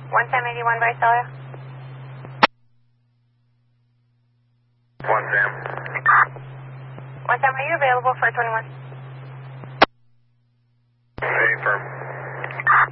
11081 Visalia. 110. 110, are you available for 21?